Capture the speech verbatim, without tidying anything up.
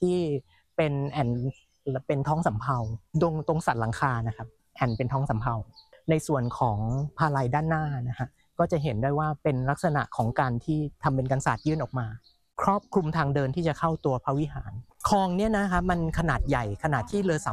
ที่เป็นแอ่นเป็นท้องสำเภาตรงตรงสันหลังคานะครับแอ่นเป็นท้องสำเภาในส่วนของพาลัยด้านหน้านะฮะก็จะเห็นได้ว่าเป็นลักษณะของการที่ทำเป็นกันศาสตร์ยื่นออกมาครอบคลุมทางเดินที่จะเข้าตัวพระวิหารคลองเนี่ยนะครับมันขนาดใหญ่ขนาดที่เรือสำ